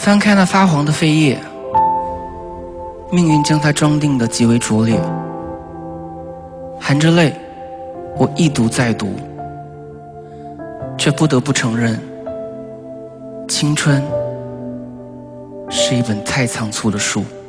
翻开那发黄的扉页，命运将它装订得极为拙劣。含着泪，我一读再读，却不得不承认，青春是一本太仓促的书。